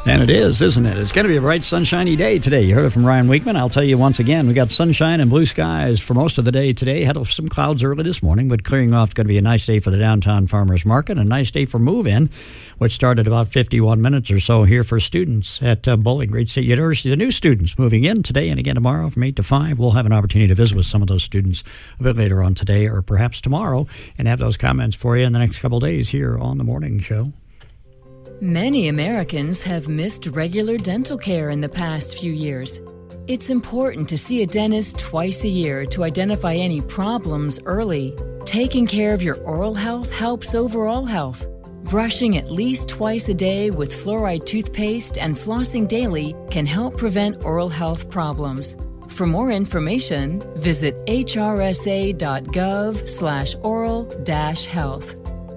And it is, isn't it? It's going to be a bright, sunshiny day today. You heard it from Ryan Weekman. I'll tell you once again, we got sunshine and blue skies for most of the day today. Had some clouds early this morning, but clearing off. It's going to be a nice day for the downtown farmers market. A nice day for move-in, which started about 51 minutes or so here for students at Bowling Green State University. The new students moving in today and again tomorrow from 8 to 5. We'll have an opportunity to visit with some of those students a bit later on today or perhaps tomorrow and have those comments for you in the next couple of days here on the morning show. Many Americans have missed regular dental care in the past few years. It's important to see a dentist twice a year to identify any problems early. Taking care of your oral health helps overall health. Brushing at least twice a day with fluoride toothpaste and flossing daily can help prevent oral health problems. For more information, visit hrsa.gov/oral-health.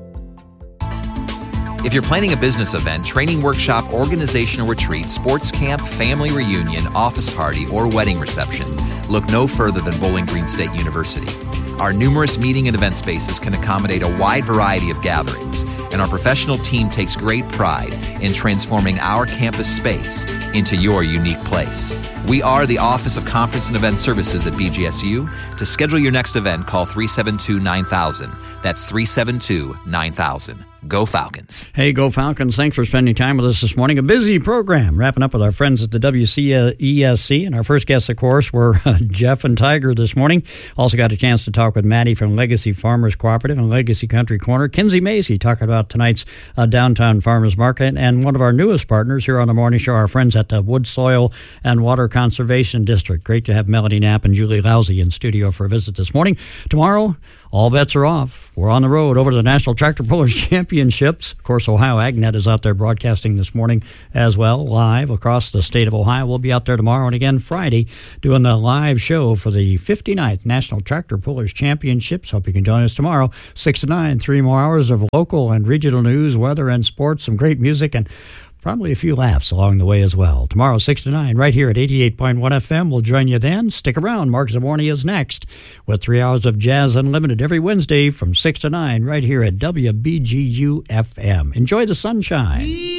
If you're planning a business event, training workshop, organizational retreat, sports camp, family reunion, office party, or wedding reception, look no further than Bowling Green State University. Our numerous meeting and event spaces can accommodate a wide variety of gatherings, and our professional team takes great pride in transforming our campus space into your unique place. We are the Office of Conference and Event Services at BGSU. To schedule your next event, call 372-9000. That's 372-9000. Go Falcons. Hey, go Falcons. Thanks for spending time with us this morning. A busy program, wrapping up with our friends at the WCESC. And our first guests, of course, were Jeff and Tiger this morning. Also got a chance to talk with Maddie from Legacy Farmers Cooperative and Legacy Country Corner. Kinsey Macy talking about tonight's downtown farmers market. And one of our newest partners here on the morning show, our friends at the Wood Soil and Water Conservation District. Great to have Melody Knapp and Julie Lousy in studio for a visit this morning. Tomorrow, all bets are off. We're on the road over to the National Tractor Pullers Championships. Of course, Ohio AgNet is out there broadcasting this morning as well, live across the state of Ohio. We'll be out there tomorrow and again Friday doing the live show for the 59th National Tractor Pullers Championships. Hope you can join us tomorrow, 6 to 9, 3 more hours of local and regional news, weather, and sports, some great music, and probably a few laughs along the way as well. Tomorrow, 6 to 9, right here at 88.1 FM. We'll join you then. Stick around. Mark Zaborni is next with 3 hours of Jazz Unlimited every Wednesday from 6 to 9, right here at WBGU FM. Enjoy the sunshine.